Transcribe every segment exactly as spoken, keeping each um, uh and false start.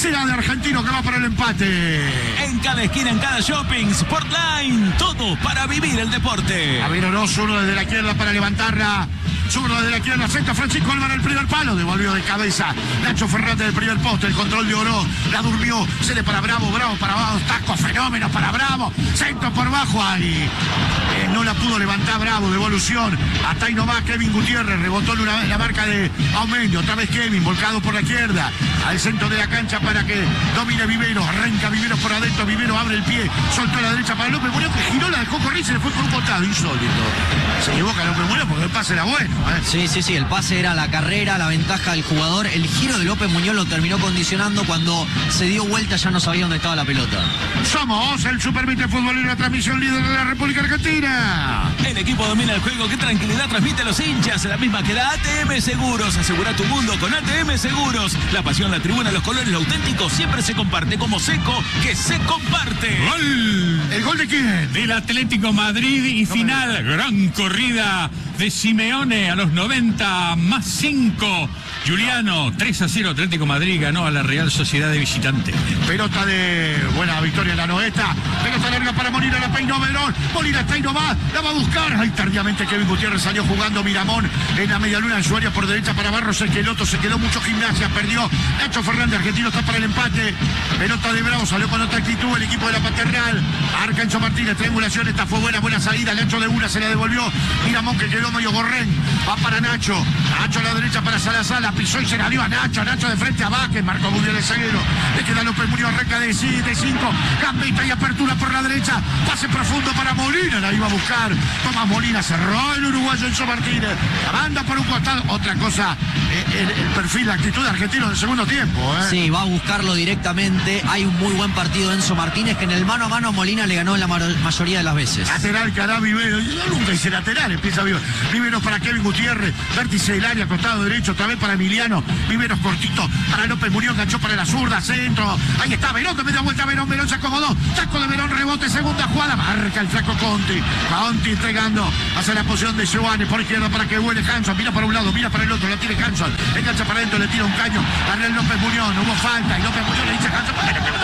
será de Argentino, que va para el empate. En cada esquina, en cada shopping, Sportline, todo para vivir el deporte. Javier Oroz, uno desde la izquierda para levantarla. Zurdo desde la izquierda, centro Francisco Álvarez, el primer palo, devolvió de cabeza Nacho Fernández del primer poste, el control de Oroz, la durmió, cede para Bravo, Bravo para abajo, taco, fenómeno para Bravo, centro por bajo, ahí. Eh, no la pudo levantar Bravo, devolución, hasta ahí nomás Kevin Gutiérrez, rebotó en una, la marca de Aumendio, otra vez Kevin, volcado por la izquierda, al centro de la cancha para que domine Vivero, arranca Vivero por adentro, Vivero abre el pie, soltó a la derecha para López Muñoz, que giró, la dejó correr y se le fue con un costado, insólito. Se equivoca López Muñoz porque el pase era bueno. ¿eh? Sí, sí, sí, el pase era la carrera, la ventaja del jugador. El giro de López Muñoz lo terminó condicionando. Cuando se dio vuelta ya no sabía dónde estaba la pelota. Somos el Supermite Futbolero, la transmisión líder de la República Argentina. El equipo domina el juego. Qué tranquilidad transmite a los hinchas. La misma que da A T M Seguros. Asegura tu mundo con A T M Seguros. La pasión, la tribuna, los colores, lo auténtico siempre se comparte. Como Seco, que se comparte. ¡Gol! ¿El gol de quién? Del Atlético Madrid y No final, gran corrida de Simeone a los noventa más cinco. Juliano, tres a cero, Atlético Madrid ganó a la Real Sociedad de visitante. Pelota de buena victoria en la noeta. Pelota larga para Molina, la peinó Verón. Molina está ahí nomás, la va a buscar. Ahí tardíamente Kevin Gutiérrez salió jugando. Miramón en la media luna en su área por derecha para Barros. Esqueloto se quedó mucho Gimnasia, perdió. Nacho Fernández, Argentino está para el empate. Pelota de Bravo, salió con otra actitud el equipo de la Paternal. Arcancho Martínez, triangulación, esta fue buena, buena salida. Nacho de una se la devolvió. Miramón que quedó medio gorrén. Va para Nacho. Nacho a la derecha para Salazar. La pisó y se la dio a Nacho. Nacho de frente a Vázquez. Marcó muy bien el zaguero. Le queda López Muñoz, arranca de cinco. Gambita y apertura por la derecha. Pase profundo para Molina. La iba a buscar. Tomás Molina cerró el uruguayo Enzo Martínez. La banda por un costado. Otra cosa, eh, el, el perfil, la actitud de Argentino en el segundo tiempo. ¿eh? Sí, va a buscarlo directamente. Hay un muy buen partido de Enzo Martínez, que en el mano a mano Molina le ganó la mayoría de las veces. Lateral que hará Vivero. Yo nunca hice lateral. Empieza Vivero. Vivero para Kevin Gutiérrez. Vértice del área, costado derecho. Otra vez para Emiliano. Viveros cortito para López Muñoz. Ganchó para la zurda. Centro. Ahí está Verón, que me da vuelta Verón. Verón se acomodó. Taco de Verón, rebote. Segunda jugada. Marca el flaco Conti. Conti entregando hacia la posición de Giovanni. Por izquierda para que huele Hanson. Mira para un lado, mira para el otro. La tiene Hanson. Engancha para adentro. Le tira un caño. Arre López Muñoz. No hubo falta. Y López Muñoz le dice a Hanson.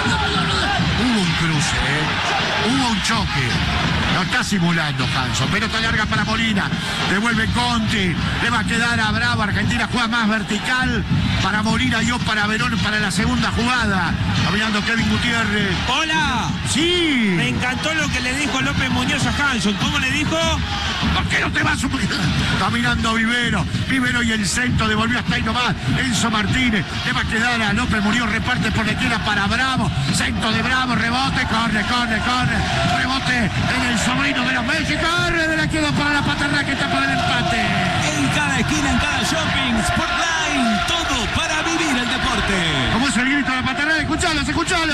Hubo un cruce. ¿eh? Hubo un choque. Lo está simulando Hanson. Pelota larga para Molina. Devuelve Conti. Le va a quedar a Bravo. Argentina juega más vertical. Para Molina y para Verón para la segunda jugada. Caminando Kevin Gutiérrez. ¡Hola! Sí. Me encantó lo que le dijo López Muñoz a Hanson. ¿Cómo le dijo? ¿Por qué no te vas? Caminando Vivero. Vivero y el centro. Devolvió hasta ahí nomás. Enzo Martínez. Le va a quedar a López Muñoz. Reparte por la izquierda para Bravo. Centro de Bravo. Rebote. Corre, corre, corre. Rebote en el sobrino de los Messi. Corre de la izquierda para la Paternal, que está para el empate. En cada esquina, en cada shopping, Sportline, todo para vivir el deporte. ¿Cómo es el grito de la Paternal? Escuchalo, escuchalo.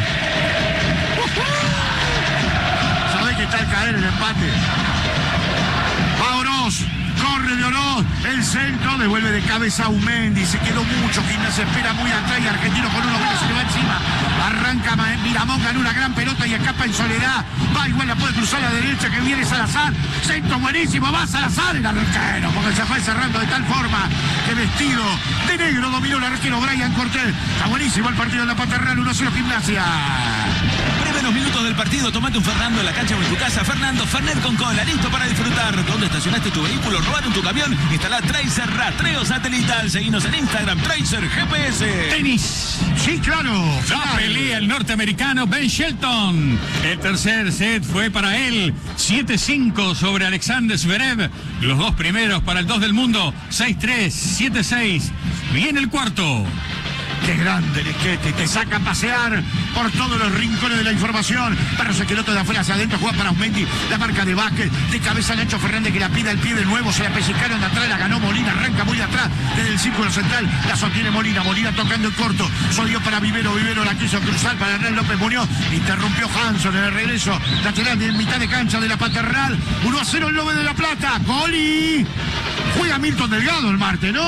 Sabés que está al caer el empate. Va Oroz. Corre de Oroz, el centro, devuelve de cabeza a Umendi, se quedó mucho, Gimnasia espera muy atrás y Argentino con uno menos se le va encima, arranca Miramón, ganó una gran pelota y escapa en soledad, va igual, la puede cruzar a la derecha que viene Salazar, centro buenísimo, va Salazar, el arquero, porque se fue cerrando de tal forma que vestido de negro dominó el arquero Brian Cortés, está buenísimo el partido de la Paternal, uno cero Gimnasia. Primeros minutos del partido, tomate un Fernando en la cancha o en tu casa. Fernando, Fernet con cola, listo para disfrutar. ¿Dónde estacionaste tu vehículo? ¿Robaron tu camión? Instala Tracer Rastreo Satelital. Seguinos en Instagram, Tracer G P S. Tenis. Sí, claro. La pelea el norteamericano Ben Shelton. El tercer set fue para él. siete cinco sobre Alexander Zverev. Los dos primeros para el dos del mundo. seis tres, siete seis. Viene el cuarto. Qué grande el esquete, te saca a pasear por todos los rincones de la información. Pero se quedó de afuera hacia adentro, juega para Aumendi, la marca de Vázquez, de cabeza Nacho Fernández que la pide al pie de nuevo, se la pellizcaron de atrás, la ganó Molina, arranca muy atrás, desde el círculo central, la sostiene Molina, Molina tocando el corto, solió para Vivero, Vivero la quiso cruzar para Hernán López Muñoz, interrumpió Hanson en el regreso, lateral de mitad de cancha de la Paternal, uno a cero el Lobe de la Plata, Goli. Juega Milton Delgado el martes, ¿no?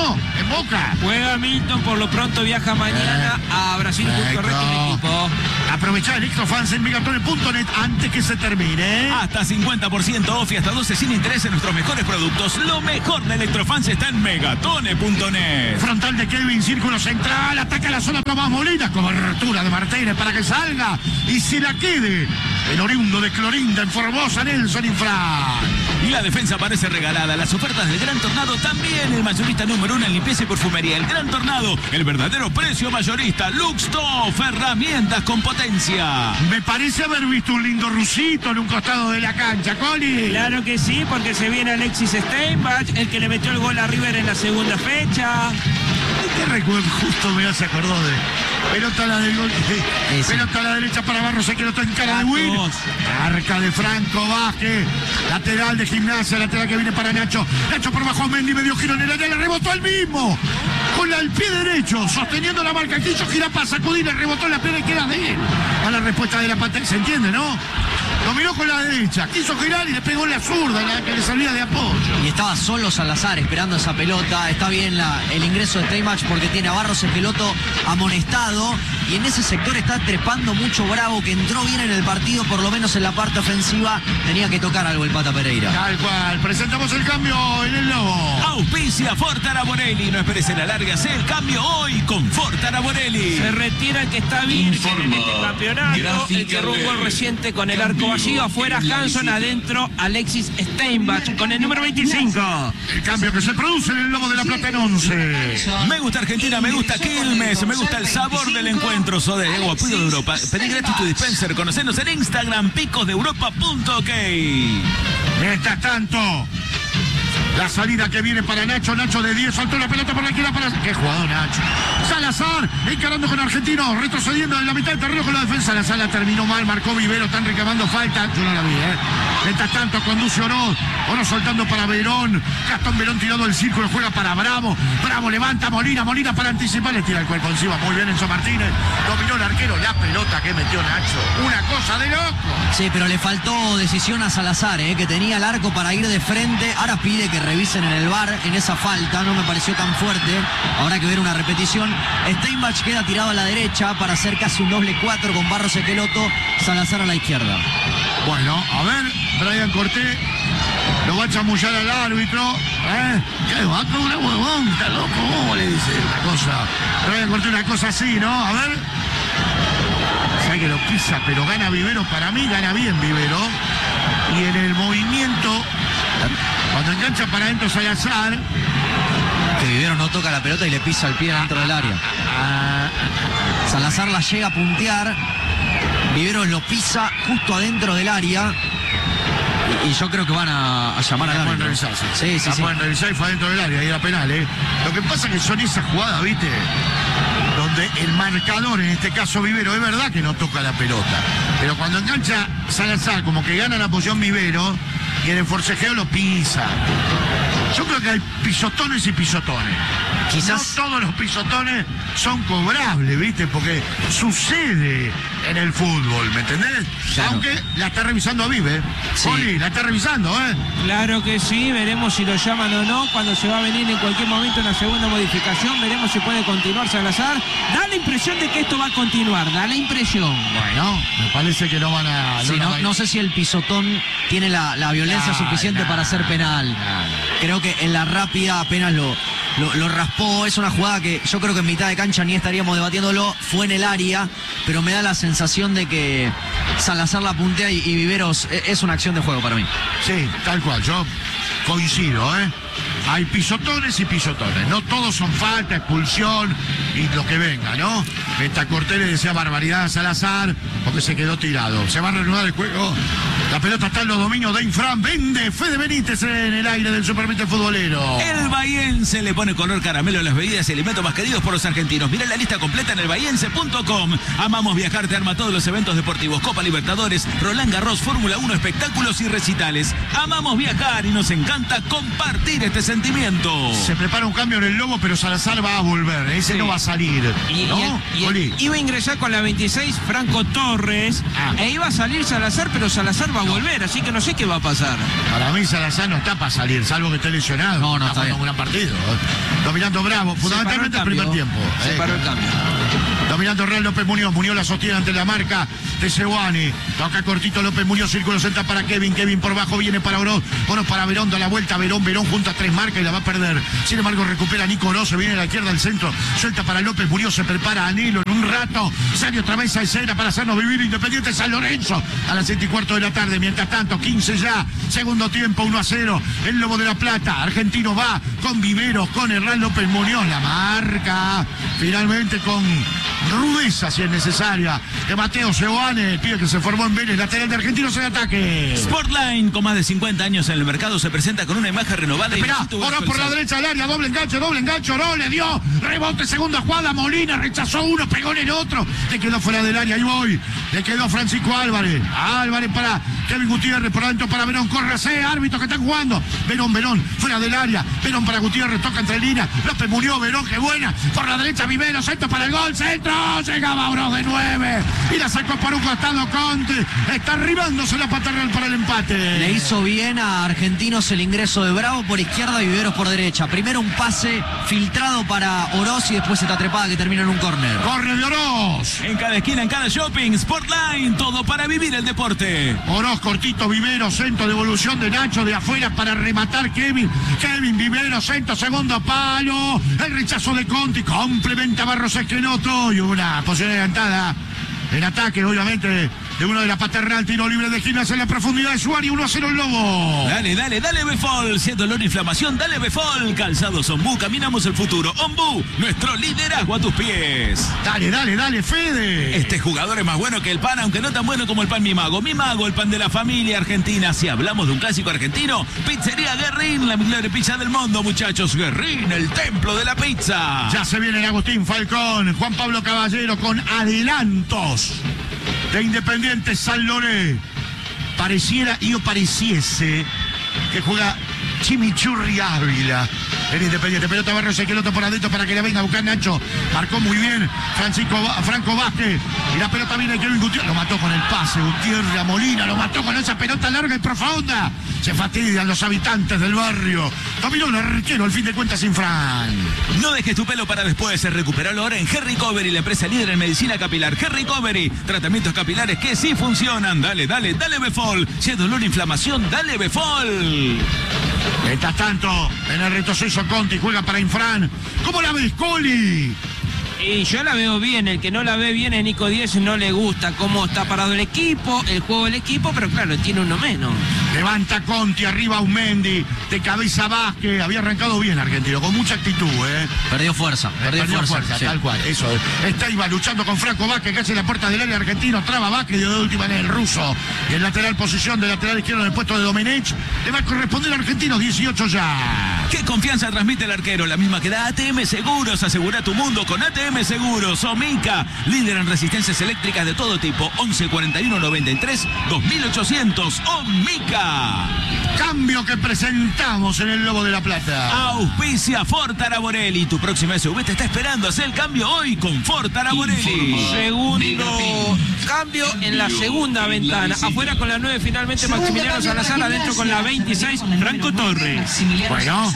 en Boca. Juega Milton, por lo pronto viaja mañana Eh, a Brasil junto al resto del equipo. Aprovechá Electrofans en megatone punto net antes que se termine. Hasta cincuenta por ciento off y hasta doce sin interés en nuestros mejores productos. Lo mejor de Electrofans está en megatone punto net. Frontal de Kevin, círculo central, ataca la zona Tomás Molina, cobertura de Martínez para que salga y se la quede el oriundo de Clorinda en Formosa, Nelson Infran. Y la defensa parece regalada. Las ofertas del Gran Tornado también. El mayorista número uno en limpieza y perfumería. El Gran Tornado, el verdadero precio mayorista. Luxtoff, herramientas con potencia. Me parece haber visto un lindo rusito en un costado de la cancha, Coli. Claro que sí, porque se viene Alexis Steinbach, el que le metió el gol a River en la segunda fecha. ¿Qué recuerdo? Justo me hace acordó de pelota a la del gol. Sí, sí. Pelota a la derecha para Barros, se quedó en cara de Win. Vamos. Arca de Franco Vázquez. Lateral de Gimnasia, lateral que viene para Nacho. Nacho por bajo Mendy, medio giro en el área, le rebotó al mismo. Con la- el pie derecho, sosteniendo la marca. Quiso girar para sacudir, le rebotó en la pierna y queda de él. A la respuesta de la pantalla, ¿se entiende, no? Dominó con la derecha, quiso girar y le pegó en la zurda, la que le salía de apoyo. Y estaba solo Salazar esperando esa pelota. Está bien la, el ingreso de Steinbach porque tiene a Barros Esqueloto amonestado. Y en ese sector está trepando mucho Bravo, que entró bien en el partido, por lo menos en la parte ofensiva. Tenía que tocar algo el Pata Pereira. Tal cual, presentamos el cambio en el Lobo. Auspicia Ford Araborelli. No esperes en la larga. Sé el cambio hoy con Ford Araborelli. Se retira el que está virgen en este campeonato, el que robó el reciente con el arco vacío. Afuera Hanson, adentro Alexis Steinbach con el número veinticinco. El cambio que se produce en el Lobo de la Plata en once. Me gusta Argentina, me gusta Quilmes, me gusta el sabor del encuentro. Soda de agua puro de Europa. Pedí gratis tu dispenser. Conocenos en Instagram, picos de europa punto ok. Mientras tanto, la salida que viene para Nacho. Nacho de diez, saltó la pelota por la izquierda para... ¡Qué jugador Nacho! Salazar, encarando con Argentino, retrocediendo en la mitad del terreno con la defensa. La sala terminó mal, marcó Vivero, están reclamando falta. Yo no la vi, ¿eh? Mientras tanto, conduce Oroz. Oroz soltando para Verón. Gastón Verón tirando el círculo, juega para Bravo. Bravo levanta Molina, Molina para anticipar. Le tira el cuerpo encima, muy bien Enzo Martínez. Dominó el arquero, la pelota que metió Nacho. Una cosa de loco. Sí, pero le faltó decisión a Salazar, ¿eh? Que tenía el arco para ir de frente. Ahora pide que revisen en el V A R en esa falta. No me pareció tan fuerte. Habrá que ver una repetición. Steinbach queda tirado a la derecha para hacer casi un doble cuatro con Barros Esqueloto. Salazar a la izquierda. Bueno, a ver, Brian Cortés lo va a chamullar al árbitro. ¿Eh? ¿Qué va con una huevón? Está loco, ¿cómo le dice? Una cosa. Brian Cortés, una cosa así, ¿no? A ver. Sabe que lo pisa, pero gana Vivero. Para mí gana bien Vivero. Y en el movimiento, cuando engancha para adentro Salazar. Que Vivero no toca la pelota y le pisa el pie dentro del área. Salazar la llega a puntear. Vivero lo pisa justo adentro del área. Y, y yo creo que van a, a llamar al La pueden árbitro. revisar, sí. Sí, sí, La sí. pueden revisar y fue adentro del área, y era penal, ¿eh? Lo que pasa es que son esas jugadas, ¿viste? Donde el marcador, en este caso Vivero, es verdad que no toca la pelota. Pero cuando engancha Salazar, como que gana la posición Vivero, y en el forcejeo lo pisa. Yo creo que hay pisotones y pisotones. Quizás- No todos los pisotones son cobrables, ¿viste? Porque sucede en el fútbol, ¿me entendés? Claro. Aunque la está revisando a Vive. Sí. Oli, la está revisando, ¿eh? Claro que sí, veremos si lo llaman o no. Cuando se va a venir en cualquier momento una segunda modificación, veremos si puede continuar Salazar. Da la impresión de que esto va a continuar, da la impresión. Bueno, me parece que no van a... Sí, la no, van a- no sé si el pisotón tiene la, la violencia Nah, suficiente nah, para ser penal. nah. Creo que en la rápida apenas lo, lo, lo raspó. Es una jugada que yo creo que en mitad de cancha ni estaríamos debatiéndolo. Fue en el área, pero me da la sensación de que Salazar la puntea y, y Viveros es, es una acción de juego para mí. Sí, tal cual, yo coincido, ¿eh? Hay pisotones y pisotones. No todos son falta, expulsión y lo que venga, ¿no? Esta Cortés le decía barbaridad a Salazar porque se quedó tirado. Se va a reanudar el juego. La pelota está en los dominios de Infran. Vende Fede Benítez en el aire del Supermente Futbolero. El Bahiense le pone color caramelo a las bebidas y alimentos más queridos por los argentinos. Mira la lista completa en el bahiense punto com. Amamos viajar, te arma todos los eventos deportivos. Copa Libertadores, Roland Garros, Fórmula uno, espectáculos y recitales. Amamos viajar y nos encanta compartir este sentimiento. Se prepara un cambio en el Lobo, pero Salazar va a volver. Ese Sí. no va a salir. Y, ¿No? y el- y el- Oli. iba a ingresar con la veintiséis Franco Torres Ah. e iba a salir Salazar, pero Salazar va a a volver, así que no sé qué va a pasar. Para mí Salazar no está para salir, salvo que esté lesionado. No, no, está está jugando un gran partido. Dominando Bravo, fundamentalmente el primer tiempo. Se eh, paró el cambio. Dominando Real López Muñoz. Muñoz la sostiene ante la marca de Seguani. Toca cortito López Muñoz. Círculo centra para Kevin. Kevin por bajo viene para Oroz. Oroz para Verón. Da la vuelta. Verón. Verón junta tres marcas y la va a perder. Sin embargo, recupera Nico Oroz. Se viene a la izquierda al centro. Suelta para López Muñoz. Se prepara Anilo en un rato. Sale otra vez a escena para hacernos vivir Independiente San Lorenzo. A las siete y cuarto de la tarde. Mientras tanto, quince ya. Segundo tiempo, uno a cero. El Lobo de la Plata. Argentino va con Viveros, con Hernán López Muñoz. La marca. Finalmente con rudeza, si es necesaria, de Mateo Seguane, el pibe que se formó en Vélez, lateral de Argentinos en ataque. Sportline, con más de cincuenta años en el mercado, se presenta con una imagen renovada. Esperá, ahora por la derecha del área, doble enganche, doble enganche, no le dio, rebote, segunda jugada, Molina rechazó uno, pegó en el otro, le quedó fuera del área, ahí voy, le quedó Francisco Álvarez, Álvarez para Kevin Gutiérrez, por adentro para Verón, córrase, árbitro que están jugando, Verón, Verón, fuera del área, Verón para Gutiérrez, toca entre líneas, López Muñoz, Verón, qué buena, por la derecha Vivero, centro para el gol, centro, llegaba Oroz de nueve, y la sacó por un costado Conte, está arribándose la pata real para el empate. Le hizo bien a Argentinos el ingreso de Bravo por izquierda y Viveros por derecha. Primero un pase filtrado para Oroz y después esta trepada que termina en un córner. Corre de Oroz. En cada esquina, en cada shopping, Sportline, todo para vivir el deporte. Oroz, cortito, Vivero, centro, devolución de Nacho de afuera para rematar Kevin. Kevin, Vivero, centro, segundo palo. El rechazo de Conti, complementa Barros Esquenoto y una posición adelantada en ataque, obviamente, de uno de la paternal, tiro libre de Ginas en la profundidad de Suárez, uno a cero el Lobo. Dale, dale, dale Befol, si es dolor e inflamación, dale Befol. Calzados Ombú, caminamos el futuro. Ombú, nuestro liderazgo a tus pies. Dale, dale, dale, Fede. Este jugador es más bueno que el pan, aunque no tan bueno como el pan Mi Mago. Mi Mago, el pan de la familia argentina. Si hablamos de un clásico argentino, Pizzería Guerrín, la mejor pizza del mundo, muchachos. Guerrín, el templo de la pizza. Ya se viene Agustín Falcón, Juan Pablo Caballero con adelantos de Independiente San Lorenzo. Pareciera y o pareciese que juega Chimichurri Ávila en Independiente. Pelota Barros Esqueloto por adentro para que la venga a buscar Nacho. Marcó muy bien Francisco Franco Vázquez. Y la pelota viene Kevin Gutiérrez. Lo mató con el pase Gutiérrez a Molina. Lo mató con esa pelota larga y profunda. Se fastidian los habitantes del barrio. Dominó el arquero, al fin de cuentas, sin Fran. No dejes tu pelo para después. Recuperalo ahora en Hair Recovery, la empresa líder en medicina capilar. Hair Recovery, tratamientos capilares que sí funcionan. Dale, dale, dale Befol. Si es dolor e inflamación, dale Befol. Mientras tanto, en el retroceso Conti juega para Infran. ¿Cómo la ves, Coli? Y yo la veo bien, el que no la ve bien es Nico Díez, no le gusta cómo está parado el equipo, el juego del equipo, pero claro, tiene uno menos. Levanta Conti, arriba Aumendi, de cabeza Vázquez, había arrancado bien Argentino, con mucha actitud, ¿eh? Perdió fuerza, perdió, Perdió fuerza, fuerza, sí. tal cual, eso es. Está Iba luchando con Franco Vázquez, que hace la puerta del área argentino, traba Vázquez, dio de última en el ruso. Y en lateral posición de lateral izquierdo en el puesto de Domenech, le va a corresponder a Argentinos, dieciocho ya. ¿Qué confianza transmite el arquero? La misma que da A T M Seguros. Asegura tu mundo con A T M Seguros. Omica, líder en resistencias eléctricas de todo tipo. once cuarenta y uno noventa y tres dos mil ochocientos. Omica. Cambio que presentamos en el Lobo de la Plata. Auspicia Ford Araborelli. Tu próxima S U V te está esperando. Haz el cambio hoy con Ford Araborelli. Segundo cambio en la segunda ventana. Afuera con la nueve finalmente Maximiliano Salazar, adentro con la veintiséis Franco Torres. Bueno,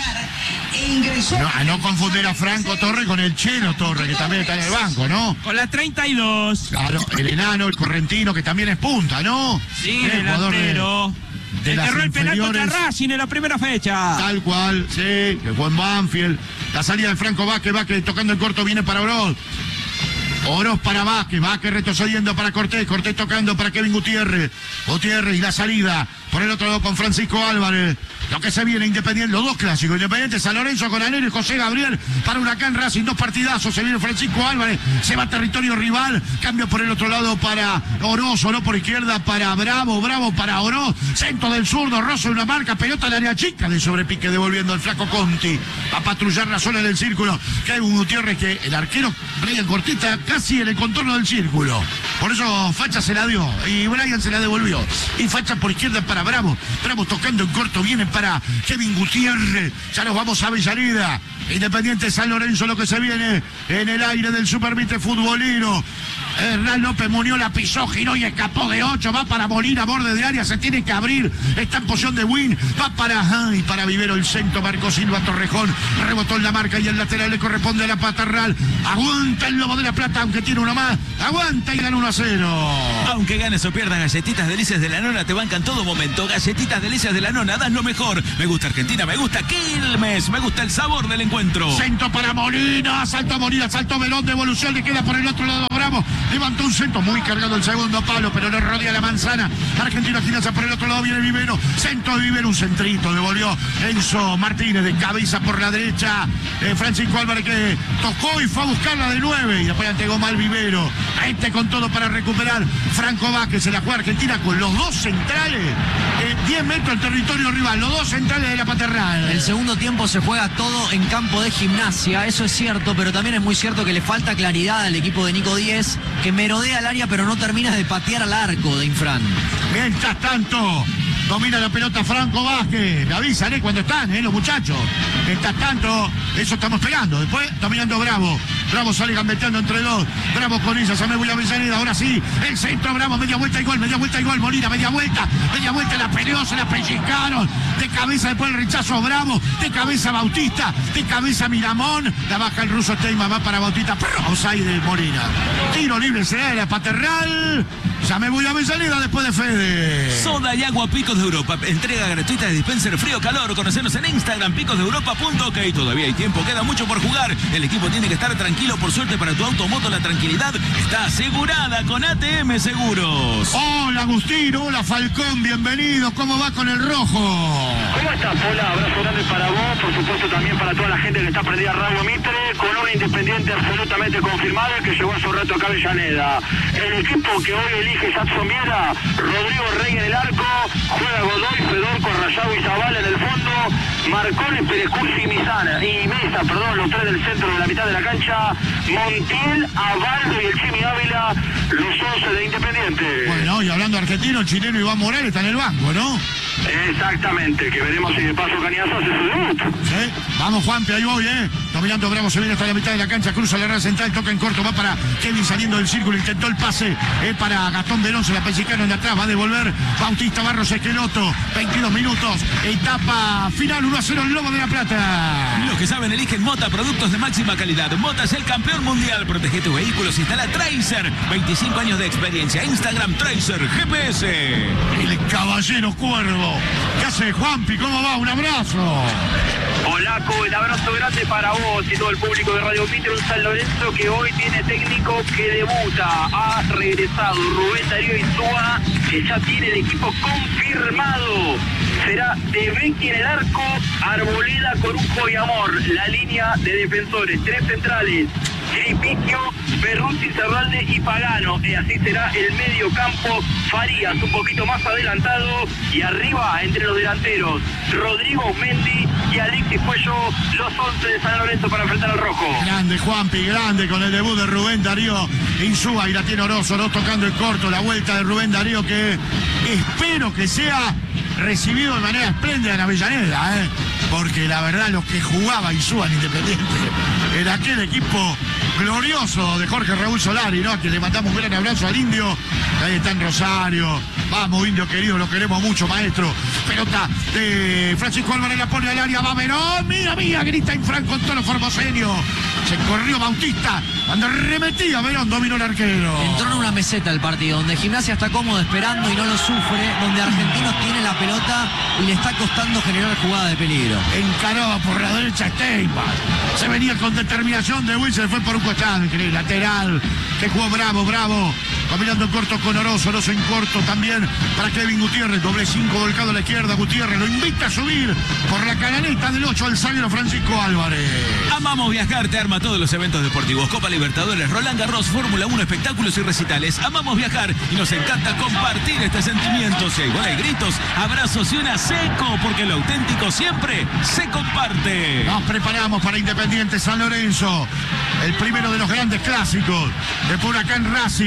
no, a no confundir a Franco Torres con el Chelo Torres, que también está en el banco, ¿no? Con la treinta y dos. Claro, el enano, el correntino, que también es punta, ¿no? Sí, El jugador de- delantero. de El las que erró el penal contra inferiores. Racing en la primera fecha. Tal cual, sí, que fue en Banfield. La salida de Franco Vázquez, Vázquez tocando el corto, viene para Oroz. Oroz para Vázquez, Vázquez retrocediendo para Cortés, Cortés tocando para Kevin Gutiérrez. Gutiérrez y la salida por el otro lado con Francisco Álvarez. Lo que se viene Independiente, los dos clásicos, Independiente San Lorenzo con Anero y José Gabriel para Huracán Racing, dos partidazos. Se viene Francisco Álvarez, se va a territorio rival, cambio por el otro lado para Oroz, Oroz por izquierda para Bravo, Bravo para Oroz, centro del zurdo, Rosso una marca, pelota al área chica de sobrepique devolviendo el flaco Conti. Va a patrullar la zona del círculo. Kevin Gutiérrez, que el arquero Brian Cortita casi en el contorno del círculo. Por eso Facha se la dio y Brian se la devolvió. Y Facha por izquierda para Bravo. Bravo tocando en corto, viene para para Kevin Gutiérrez. Ya nos vamos a Avellaneda. Independiente San Lorenzo, lo que se viene en el aire del Supervite futbolino. Hernán López Muñoz la pisó, giró y escapó de ocho. Va para Molina, borde de área, se tiene que abrir. Está en posición de win. Va para ay, para Vivero el centro. Marco Silva Torrejón. Rebotó en la marca y el lateral le corresponde a la Patarral. Aguanta el Lobo de la Plata, aunque tiene uno más. Aguanta y gana uno a cero. Aunque ganes o pierdas, Galletitas Delicias de la Nona te bancan todo momento. Galletitas Delicias de la Nona, das lo mejor. Me gusta Argentina, me gusta Quilmes, me gusta el sabor del encuentro. Centro para Molina, saltó Molina, saltó Verón, devolución, le queda por el otro lado Bravo. Levantó un centro muy cargado el segundo palo, pero le rodea la manzana. Argentina Gimnasia por el otro lado, viene Vivero. Centro de Vivero, un centrito, devolvió Enzo Martínez de cabeza por la derecha. Eh, Francisco Álvarez que tocó y fue a buscarla de nueve. Y después entregó mal Vivero. Este con todo para recuperar. Franco Vázquez se la juega Argentina con los dos centrales. Eh, diez metros del territorio rival, los dos centrales de la Paterral. El segundo tiempo se juega todo en campo de Gimnasia, eso es cierto, pero también es muy cierto que le falta claridad al equipo de Nico Díez, que merodea el área pero no termina de patear al arco de Infran. Mientras tanto, domina la pelota Franco Vázquez. Me avisan, ¿eh? Cuando están, ¿eh? Los muchachos. Mientras tanto, eso estamos esperando. Después, dominando Bravo. Bravo sale gambeteando entre dos. Bravo con ella, se me voy a Avellaneda. Ahora sí, el centro Bravo, media vuelta y gol, media vuelta y gol. Molina, media vuelta, media vuelta, la peleó, se la pellizcaron. De cabeza después el rechazo Bravo. De cabeza Bautista, de cabeza Miramón. La baja el ruso Teima, va para Bautista. Pero offside de Molina. Tiro libre, se da de la Paterral. Ya me voy a Avellaneda después de Fede. Soda y agua Picos de Europa. Entrega gratuita de dispenser frío-calor. Conocenos en Instagram, picos de europa punto ok. Todavía hay tiempo, queda mucho por jugar. El equipo tiene que estar tranquilo. Por suerte para tu auto o moto, la tranquilidad está asegurada con A T M Seguros. Hola Agustín, hola Falcón, bienvenido. ¿Cómo va con el rojo? ¿Cómo estás, Pola? Abrazo grande para vos, por supuesto también para toda la gente que está prendida a Radio Mitre, con un Independiente absolutamente confirmado que llegó hace un rato acá a Avellaneda. El equipo que hoy elige Jackson Viera, Rodrigo Rey en el arco, juega Godoy, Fedorco, Rayado y Zavala en el fondo, Marcones, Perecursi y Misana, y Mesa, perdón, los tres del centro de la mitad de la cancha, Montiel, Abaldo y el Chimi Ávila, los once de Independiente. Bueno, y hablando argentino, el chileno Iván Morales está en el banco, ¿no? Exactamente, que veremos si de paso Cañazo hace su debut. Sí, vamos Juanpi, ahí voy, ¿eh? Dominando Bravo, se viene hasta la mitad de la cancha, cruza la red central, toca en corto, va para Kevin saliendo del círculo, intentó el pase, es para Gastón Verón, se la pellicaron de atrás, va a devolver Bautista Barros Esqueloto, veintidós minutos, etapa final, uno a cero el Lobo de la Plata. Los que saben eligen Mota, productos de máxima calidad. Mota es el campeón mundial. Protege tus vehículos, instala Tracer, veinticinco años de experiencia. Instagram Tracer G P S. El caballero Cuervo. ¿Qué hace Juanpi? ¿Cómo va? Un abrazo. Polaco, el abrazo grande para vos y todo el público de Radio Mitre. Un San Lorenzo que hoy tiene técnico que debuta. Ha regresado Rubén Darío Insúa, que ya tiene el equipo confirmado. Será De Becchi en el arco, Arboleda, Corujo y Amor. La línea de defensores, tres centrales, Gripicchio, Perruzzi, Serralde y Pagano. Y así será el medio campo. Farías un poquito más adelantado y arriba entre los delanteros Rodrigo Mendy y Alexis Cuello, los once de San Lorenzo para enfrentar al rojo. Grande Juanpi, grande con el debut de Rubén Darío Insúa y la tiene Orozo, no tocando en corto, la vuelta de Rubén Darío que espero que sea recibido de manera espléndida en Avellaneda, ¿eh? Porque la verdad lo que jugaba Insúa en Independiente era aquel equipo glorioso de Jorge Raúl Solari, ¿no? Que le mandamos un gran abrazo al Indio. Ahí está en Rosario. Vamos, Indio querido, lo queremos mucho, maestro. Pelota de Francisco Álvarez, la pone al área, va Verón. Mira, mira, grita Infran con tono formoseño. Se corrió Bautista. Cuando remetía Verón, dominó el arquero. Entró en una meseta el partido, donde Gimnasia está cómodo esperando y no lo sufre, donde Argentinos tiene la pelota y le está costando generar jugada de peligro. Encaraba por la derecha Steinbach. Se venía con determinación de Will, se fue por un costado, increíble. Lateral, que jugó Bravo, Bravo. Caminando en corto con Orozo, Orozo en corto también para Kevin Gutiérrez. Doble cinco volcado a la izquierda, Gutiérrez lo invita a subir por la canaleta del ocho al zaguero Francisco Álvarez. Amamos Viajar, te arma todos los eventos deportivos. Copa Libertadores, Roland Garros, Fórmula uno, espectáculos y recitales. Amamos viajar y nos encanta compartir este sentimiento. Si igual hay gritos, abrazos y una seco, porque lo auténtico siempre se comparte. Nos preparamos para Independiente San Lorenzo, el primero de los grandes clásicos. Después Huracán Racing,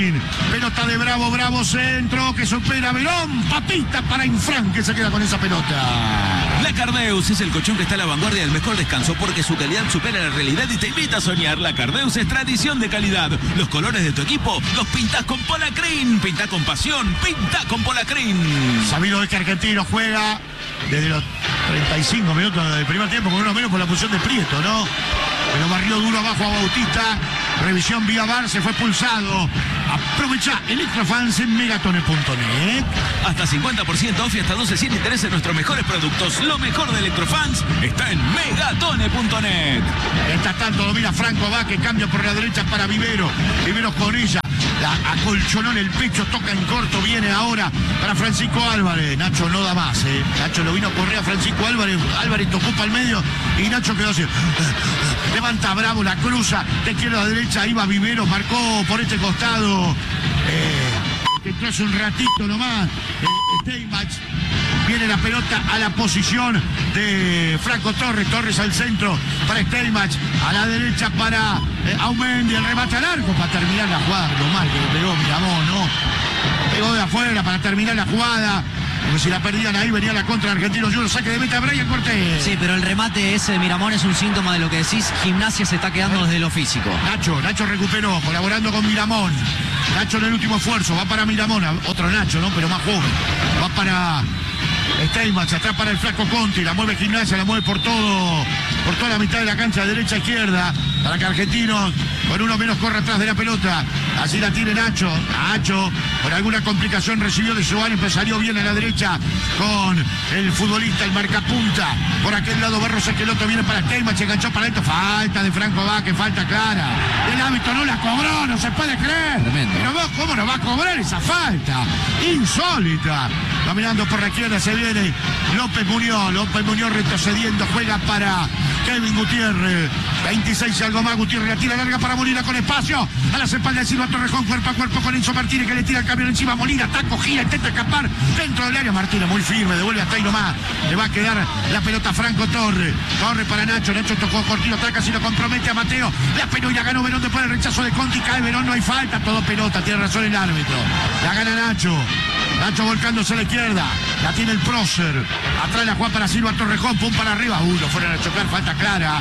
Pelota de Bravo, Bravo centro que supera Verón. Papita para Infran que se queda con esa pelota. La Cardeus es el colchón que está a la vanguardia del mejor descanso porque su calidad supera la realidad y te invita a soñar. La Cardeus es tradición de calidad. Los colores de tu equipo los pintás con Polacrin. Pintá con pasión, pintá con Polacrin. Sabido es que Argentino juega desde los treinta y cinco minutos del primer tiempo, con uno menos por la posición de Prieto, ¿no? Pero barrió duro abajo a Bautista. Revisión vía V A R, se fue expulsado. Aprovecha Electrofans en megatone punto net. Hasta cincuenta por ciento off y hasta doce cien interés en nuestros mejores productos. Lo mejor de Electrofans está en megatone punto net. Está tanto, lo mira Franco va que cambia por la derecha para Vivero. Vivero con ella. La acolchonó en el pecho, toca en corto, viene ahora para Francisco Álvarez. Nacho no da más, ¿eh? Nacho lo vino a correr a Francisco Álvarez. Álvarez tocó para el medio y Nacho quedó así. Levanta Bravo, la cruza de izquierda a derecha, iba Vivero, marcó por este costado. Eh, entró hace un ratito nomás. Eh, Steinbach. Viene la pelota a la posición de Franco Torres. Torres al centro para Steinbach. A la derecha para eh, Aumendi. El remate al arco para terminar la jugada. Lo mal que le pegó Miramón, ¿no? Pegó de afuera para terminar la jugada. Porque si la perdían ahí venía la contra Argentino Junior. Saque de meta Brian Cortés. Sí, pero el remate ese de Miramón es un síntoma de lo que decís. Gimnasia se está quedando desde lo físico. Nacho, Nacho recuperó, colaborando con Miramón. Nacho en el último esfuerzo, va para Miramón, otro Nacho, ¿no? Pero más joven. Va para Steinbach, atrás para el flaco Conti, la mueve Gimnasia, la mueve por todo, por toda la mitad de la cancha, de derecha a izquierda, para que Argentinos con uno menos corra atrás de la pelota. Así la tiene Nacho. Nacho, por alguna complicación recibió de Giovanni, pero salió bien a la derecha con el futbolista, el marcapunta. Por aquel lado Barros Esqueloto viene para Steinbach, se enganchó para esto. Falta de Franco Vázquez, falta clara. El árbitro no la cobró, no se puede creer. Tremendo. Pero vos, ¿cómo no va a cobrar esa falta? Insólita. Caminando por la izquierda se viene López Muñoz. López Muñoz retrocediendo, juega para Kevin Gutiérrez. veintiséis y algo más. Gutiérrez la tira larga para Molina con espacio. A las espaldas de Silva Torrejón, cuerpo a cuerpo con Enzo Martínez que le tira el camión encima. Molina, taco, gira, intenta escapar dentro del área. Martínez muy firme, devuelve hasta ahí nomás. Le va a quedar la pelota a Franco Torres. Torres para Nacho. Nacho tocó cortito atrás, casi lo compromete a Mateo. La pelota y la ganó Verón después del rechazo de Conti. Cae Verón, no hay falta. Todo pelota, tiene razón el árbitro. La gana Nacho. Nacho volcándose a la izquierda. La tiene el prócer. Atrás la juega para Silva Torrejón. Pum para arriba. Uy, lo fueron a chocar. Falta clara.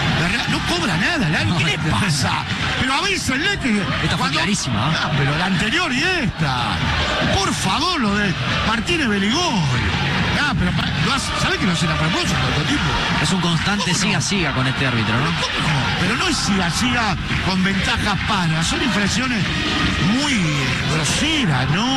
No cobra nada. ¿La? ¿Qué le pasa? Pero avísenle que... Esta fue clarísima. Ah, pero la anterior y esta. Por favor, lo de Martínez Beligoy. Ah, pero ¿sabe que lo hacen a propósito este tipo? Es un constante ¿Cómo no? siga siga con este árbitro, ¿no? ¿Cómo no? Pero no es siga siga con ventajas panas. Son impresiones muy eh, groseras, ¿no?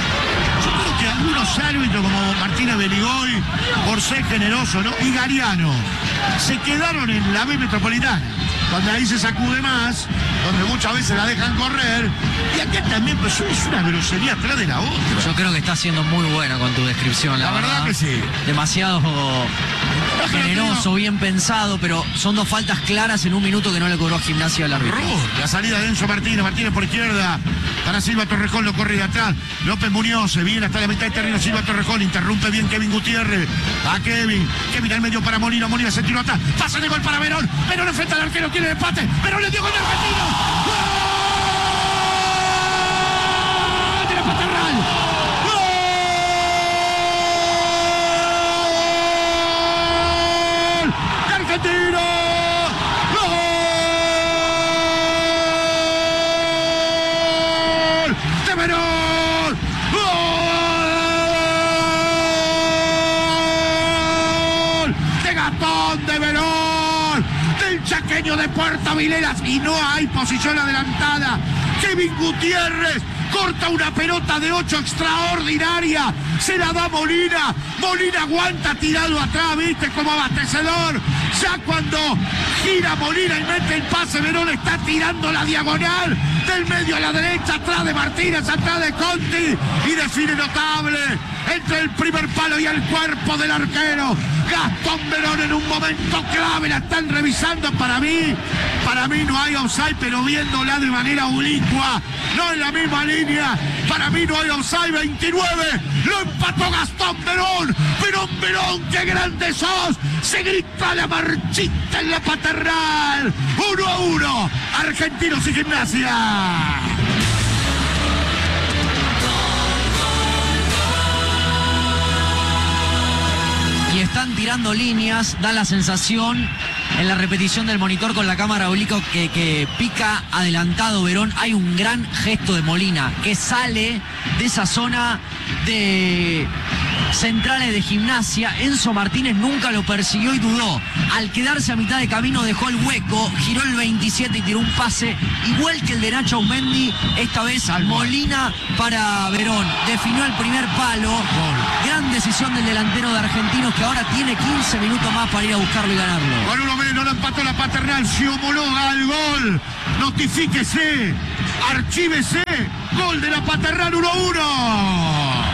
Yo creo que algunos árbitros como Martínez Beligoy, por ser generoso, ¿no? Y Gariano, se quedaron en la B Metropolitana, donde ahí se sacude más, donde muchas veces la dejan correr. Y acá también, pues es una grosería atrás de la otra. Yo creo que está siendo muy bueno con tu descripción, la, La verdad que sí. Demasiado generoso, bien pensado, pero son dos faltas claras en un minuto que no le cobró Gimnasia al árbitro. Error. La salida de Enzo Martínez, Martínez por izquierda, para Silva Torrejón, lo corre de atrás. López Muñoz se viene hasta la mitad de terreno. Silva Torrejón interrumpe bien Kevin Gutiérrez. A Kevin, Kevin al medio para Molina, Molina se tiró atrás. Pasa de gol para Verón. Verón enfrenta al arquero, tiene el empate. Verón le dio gol al Argentino. ¡Gol! ¡De la Paternal! ¡Gol! ¡De Argentino! ¡Gol! ¡De Verón! ¡Gol! ¡De Gastón de Verón! ¡Del chaqueño de Puerto Vilelas! Y no hay posición adelantada. Kevin Gutiérrez corta una pelota de ocho extraordinaria. Se la da Molina. Molina aguanta tirado atrás, viste, como abastecedor. Ya cuando gira Molina y mete el pase, Verón está tirando la diagonal del medio a la derecha, atrás de Martínez, atrás de Conti, y define notable entre el primer palo y el cuerpo del arquero. Gastón Verón en un momento clave, la están revisando. Para mí, para mí no hay offside, pero viéndola de manera oblicua, no en la misma línea, para mí no hay offside. Veintinueve, lo empató Gastón Verón. Verón, Verón, qué grande sos. Se grita la marchita en la Paternal. Uno a uno, Argentinos y Gimnasia. tirando líneas, da la sensación en la repetición del monitor con la cámara oblicuo que, que pica adelantado Verón. Hay un gran gesto de Molina que sale de esa zona de centrales de Gimnasia. Enzo Martínez nunca lo persiguió y dudó. Al quedarse a mitad de camino dejó el hueco, giró el veintisiete y tiró un pase igual que el de Nacho Aumendi. Esta vez Molina para Verón. Definió el primer palo. Gran decisión del delantero de Argentinos, que ahora tiene quince minutos más para ir a buscarlo y ganarlo. Con uno menos lo empató la Paternal, se homologa al gol. Notifíquese, archívese. Gol de la Paternal, uno a uno.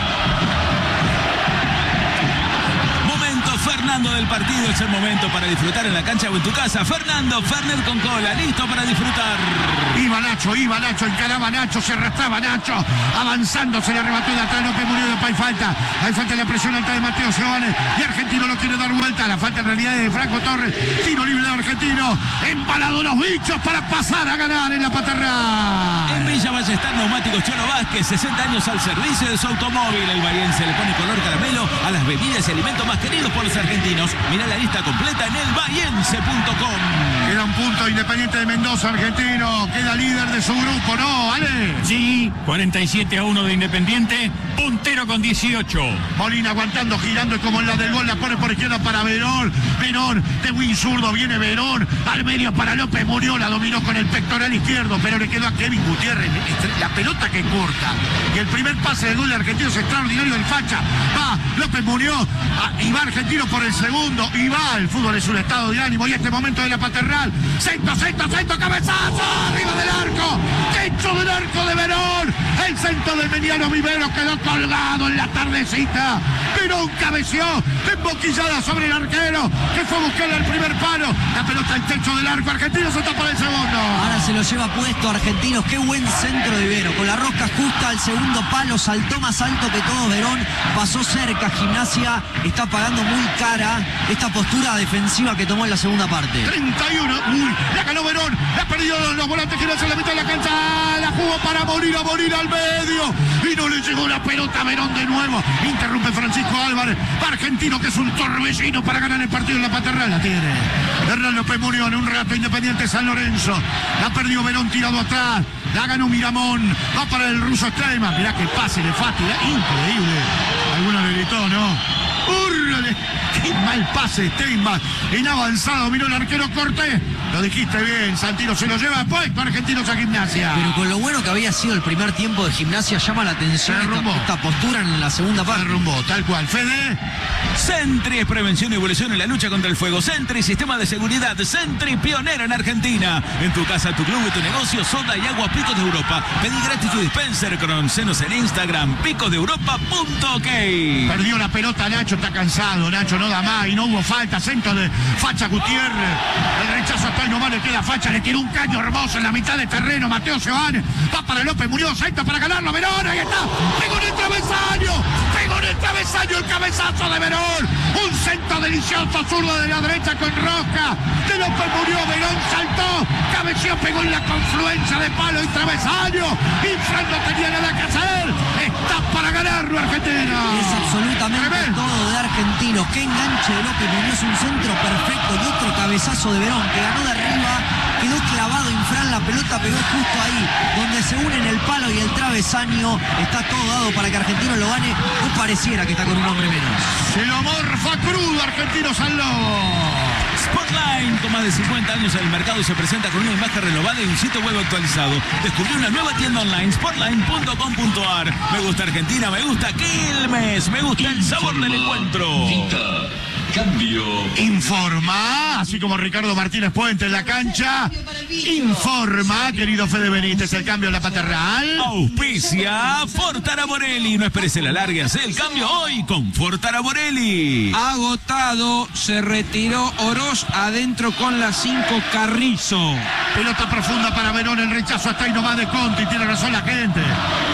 Fernando del partido, es el momento para disfrutar en la cancha o en tu casa. Fernando Fernet con cola, listo para disfrutar. Iba Nacho, iba Nacho, encaraba Nacho, se arrastraba Nacho, avanzando, se le arrebató de atrás, López murió, después hay falta. Hay falta en la presión alta de Mateo Giovanni y Argentino lo quiere dar vuelta. La falta en realidad es de Franco Torres. Tiro libre de Argentino. Embalado los bichos para pasar a ganar en la Paternal. En Villa Ballester, Neumáticos Cholo Vázquez, sesenta años al servicio de su automóvil. El bahiense le pone color caramelo a las bebidas y alimentos más queridos por los argentinos. Mirá la lista completa en el bahiense punto com. Queda un punto Independiente de Mendoza, Argentino. Queda líder de su grupo, ¿no, Ale? Sí, cuarenta y siete a uno de Independiente, puntero con dieciocho. Molina aguantando, girando y como en la del gol la pone por izquierda para Verón. Verón de win zurdo, viene Verón. Al medio para López Murió, la dominó con el pectoral izquierdo, pero le quedó a Kevin Gutiérrez. La pelota que corta. Y el primer pase del gol de Argentino es extraordinario del Facha. Va López Murió y va Argentino por el segundo. Y va, el fútbol es un estado de ánimo. Y este momento de la Paternal. Centro, centro, centro, cabezazo. Arriba del arco. Techo del arco de Verón. El centro de Emiliano Vivero quedó colgado en la tardecita. Verón cabeció. Emboquillada sobre el arquero, que fue a buscarle el primer palo. La pelota al techo del arco. Argentino se tapa el segundo. Ahora se lo lleva puesto Argentinos. Qué buen centro de Vivero. Con la rosca justa al segundo palo. Saltó más alto que todo Verón. Pasó cerca. Gimnasia está pagando muy cara esta postura defensiva que tomó en la segunda parte. treinta y uno. Uy, la ganó Verón. La perdió los volantes que no se la mitad de la cancha. La jugó para morir a morir al medio. Y no le llegó la pelota a Verón de nuevo. Interrumpe Francisco Álvarez. Argentino, que es un torbellino para ganar el partido en la Paternal. La tiene Hernán López Murió en un rato. Independiente San Lorenzo. La perdió Verón tirado atrás. La ganó Miramón. Va para el ruso Steinman. Mirá que pase de Fati. Increíble. Alguno le gritó, ¿no? ¡Urrale! ¡Qué mal pase Steinman! En avanzado miró el arquero Cortés. Lo dijiste bien, Santino se lo lleva puesto Argentinos a Gimnasia. Pero con lo bueno que había sido el primer tiempo de Gimnasia, llama la atención esta, esta postura en la segunda parte. Se derrumbó, tal cual. Fede. Sentry es prevención y evolución en la lucha contra el fuego. Sentry, sistema de seguridad. Sentry, pionero en Argentina. En tu casa, tu club y tu negocio, soda y agua Picos de Europa. Pedí gratis tu dispenser, conocenos en Instagram, picos de europa punto ok. Perdió la pelota Nacho, está cansado. Nacho no da más y no hubo falta. Centro de Facha Gutiérrez. El rechazo hasta ahí nomás le queda Facha. Le tiró un caño hermoso en la mitad de terreno. Mateo Giovanni. Va para López Murió. Centro para ganarlo. Verón, ahí está. Pegó en el travesaño. Pegó en el travesaño el cabezazo de Verón. Un centro delicioso, zurdo de la derecha con rosca. De López Murió, Verón saltó. Cabeció, pegó en la confluencia de palo y travesaño. Y Fran no tenía nada que hacer. Está para ganarlo Argentina. Es absolutamente Tremendo. todo de Argentinos. Qué enganche de López Murió, es un centro perfecto. Y otro cabezazo de Verón que ganó de arriba. Quedó clavado Infran, la pelota pegó justo ahí, donde se unen el palo y el travesaño. Está todo dado para que Argentino lo gane. No pareciera que está con un hombre menos. Se lo morfa crudo Argentinos al lobo. Spotline, con más de cincuenta años en el mercado y se presenta con una imagen renovada y un sitio web actualizado. Descubrió una nueva tienda online, spotline punto com punto ar. Me gusta Argentina, me gusta Quilmes, me gusta el sabor del encuentro. Cambio. Informa, así como Ricardo Martínez Puente en la cancha. Informa, querido Fede Benítez, el cambio en la Paternal. Auspicia Fortara Morelli. No esperes el alargue, haz el cambio hoy con Fortara Morelli. Agotado, se retiró Oroz, adentro con la cinco Carrizo. Pelota profunda para Verón, el rechazo hasta ahí nomás de Conti, tiene razón la gente.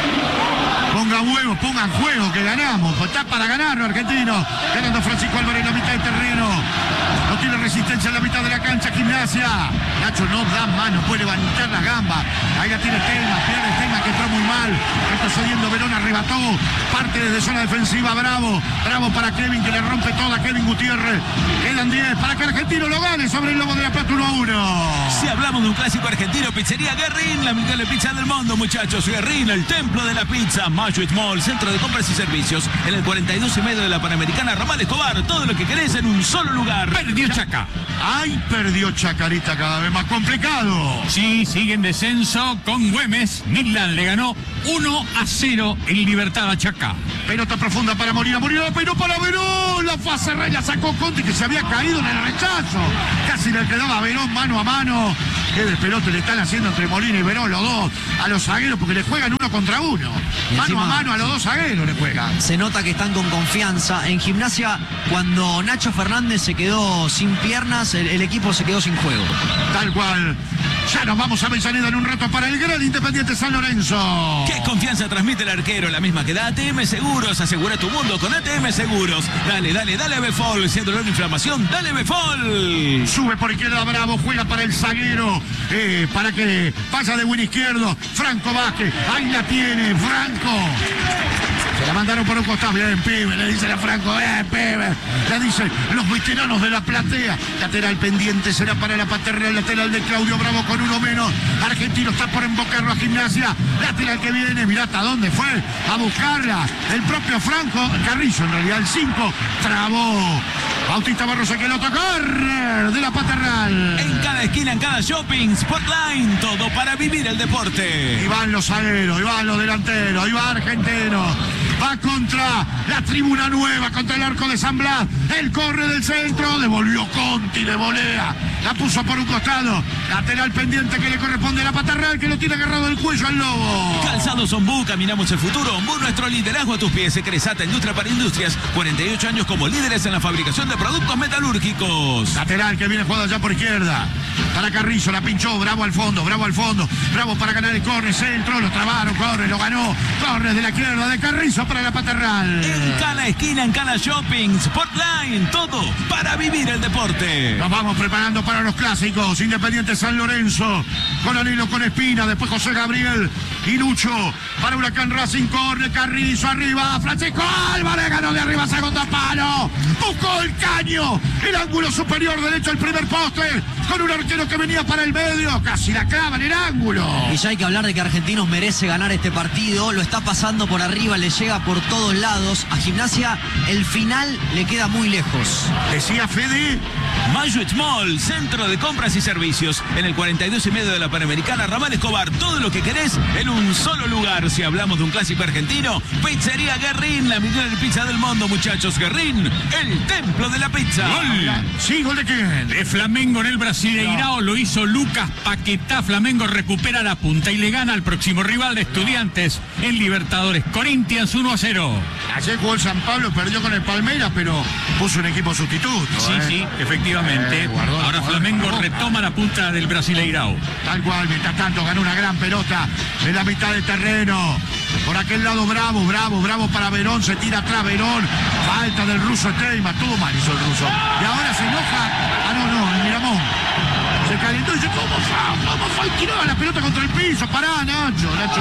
Pongan huevos, pongan juego, que ganamos. Está para ganarlo, Argentino. Ganando Francisco Álvarez en la mitad del terreno. No tiene resistencia en la mitad de la cancha, Gimnasia. Nacho no da mano, puede levantar la gamba. Ahí la tiene Steinman, pierde Steinman que entró muy mal. Está subiendo Verón arriba. arrebató parte desde zona defensiva. Bravo, bravo para Kevin, que le rompe toda a Kevin Gutiérrez. Quedan diez para que Argentino lo gane sobre el Lobo de la Plata uno a uno. Si hablamos de un clásico argentino, Pizzería Guerrín, la mejor pizza del mundo, muchachos. Guerrín, el templo de la pizza. Mayo Mall, centro de compras y servicios. En el cuarenta y dos y medio de la Panamericana, Román Escobar. Todo lo que querés en un solo lugar. Perdió Chaca. Ay, perdió Chacarita, cada vez más complicado. Sí, sigue en descenso con Güemes. Midland le ganó uno a cero en Libertad a Chaca. Pelota profunda para Molina, Molina la peinó para Verón. La fase rey la sacó Conti, que se había caído en el rechazo. Casi le quedaba a Verón mano a mano. Qué despelote le están haciendo entre Molina y Verón, los dos, a los zagueros, porque le juegan uno contra uno. Mano encima, a mano a los dos zagueros le juegan. Se nota que están con confianza. En Gimnasia, cuando Nacho Fernández se quedó sin piernas, el, el equipo se quedó sin juego. Tal cual. Ya nos vamos a Avellaneda en un rato para el gran Independiente San Lorenzo. ¿Qué confianza transmite el arquero? La misma que da A T M Seguros. Asegura tu mundo con A T M Seguros. Dale, dale, dale a Befol. Si hay dolor o inflamación, dale Befol. Sube por izquierda Bravo, juega para el zaguero, eh, para que pasa de buen izquierdo. Franco Vázquez, ahí la tiene, Franco. Se la mandaron por un costado, bien, pibe, le dicen a Franco, bien, pibe. Le dicen los veteranos de la platea. Lateral pendiente será para la Paternal, lateral de Claudio Bravo con uno menos. Argentino está por embocarlo a Gimnasia. Lateral que viene, mirá hasta dónde fue a buscarla. El propio Franco, Carrillo en realidad, el cinco, trabó. Bautista Barros que lo tocó de la Paternal. En cada esquina, en cada shopping, Spotline, todo para vivir el deporte. Y van los zagueros, y van los delanteros, y va Argentino. Va contra la tribuna nueva, contra el arco de San Blas. El corre del centro, devolvió Conti de volea. La puso por un costado. Lateral pendiente que le corresponde a la Paternal, que lo tiene agarrado el cuello al Lobo. Calzados Ombú, caminamos el futuro. Ombú, nuestro liderazgo a tus pies. Cresata, Industria para Industrias. cuarenta y ocho años como líderes en la fabricación de productos metalúrgicos. Lateral que viene jugando allá por izquierda. Para Carrillo, la pinchó. Bravo al fondo, Bravo al fondo. Bravo para ganar el corre, centro. Lo trabaron, corre, lo ganó. Corre de la izquierda de Carrillo para la Paternal. En cada esquina, en cada shopping, Spotline, todo para vivir el deporte. Nos vamos preparando para los clásicos. Independiente San Lorenzo, con Anilo, con Espina, después José Gabriel y Lucho. Para Huracán Racing, corre Carrizo arriba. Francisco Álvarez ganó de arriba, segundo palo. Buscó el caño. El ángulo superior derecho, el primer poste. Con un arquero que venía para el medio. Casi la clava en el ángulo. Y ya hay que hablar de que Argentinos merece ganar este partido. Lo está pasando por arriba, le llega por todos lados. A Gimnasia el final le queda muy lejos. Decía Fede. Mayo Mall, centro de compras y servicios. En el cuarenta y dos y medio de la Panamericana, Ramal Escobar. Todo lo que querés en un solo lugar. Si hablamos de un clásico argentino, Pizzería Guerrín, la mejor pizza del mundo, muchachos. Guerrín, el templo de la pizza. Gol. Sí, ¿gol de quién? De Flamengo en el Brasileirao lo hizo Lucas Paquetá. Flamengo recupera la punta y le gana al próximo rival de Estudiantes en Libertadores. Corinthians uno a cero. Ayer jugó el San Pablo, perdió con el Palmeiras, pero puso un equipo sustituto. Sí, ¿eh? sí, efectivamente. Eh, guardó, Ahora guardó, Flamengo guardó. retoma la punta del Brasileirao. Tal cual, mientras tanto ganó una gran pelota en la mitad del terreno. Por aquel lado Bravo, Bravo, Bravo para Verón, se tira atrás Verón. Falta del ruso Steyma, todo mal hizo el ruso. Y ahora se enoja. Ah, no, no, el Miramón. Se calentó y dice, ¿cómo fa? ¿Cómo fa? Y tiraba la pelota contra el piso. Pará, Nacho, Nacho.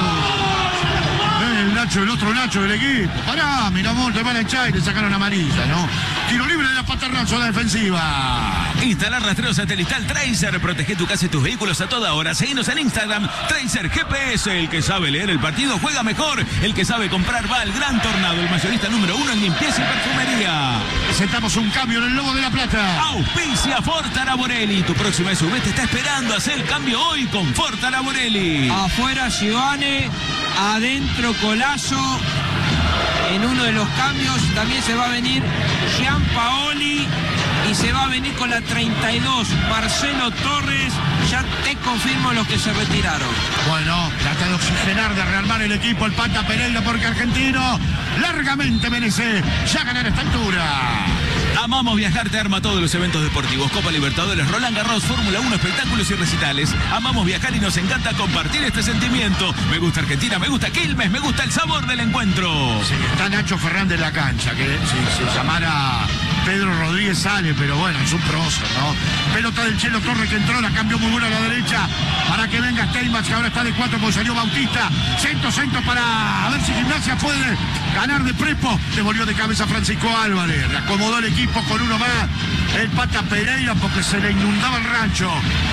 El Nacho, el otro Nacho del equipo. Pará, Miramón, te van a echar y te sacaron amarilla, ¿no? Tiro libre de la Paternal, zona defensiva. Instalar rastreo satelital Tracer. Protege tu casa y tus vehículos a toda hora. Seguinos en Instagram. Tracer G P S. El que sabe leer el partido juega mejor. El que sabe comprar va al Gran Tornado. El mayorista número uno en limpieza y perfumería. Presentamos un cambio en el Lobo de la Plata. Auspicia Ford Araborelli. Tu próxima S U V te está esperando. Hacer el cambio hoy con Ford Araborelli. Afuera Giovanni, adentro Colazo. En uno de los cambios también se va a venir Gianpaoli y se va a venir con la treinta y dos Marcelo Torres. Ya te confirmo los que se retiraron. Bueno, trata de oxigenar, de rearmar el equipo el Pata Pereira, porque Argentino largamente merece ya ganar esta altura. Amamos viajar, te arma todos los eventos deportivos. Copa Libertadores, Roland Garros, Fórmula uno, espectáculos y recitales. Amamos viajar y nos encanta compartir este sentimiento. Me gusta Argentina, me gusta Quilmes, me gusta el sabor del encuentro. Sí, está Nacho Fernández en la cancha, que si se llamara Pedro Rodríguez sale, pero bueno, es un prócer, ¿no? Pelota del Chelo Torres que entró, la cambió muy buena a la derecha para que venga Steinbach, que ahora está de cuatro porque salió Bautista. Centro, centro para a ver si Gimnasia puede ganar de Prepo. Devolvió de cabeza Francisco Álvarez. Le acomodó el equipo con uno más. El Pata Pereira porque se le inundaba el rancho.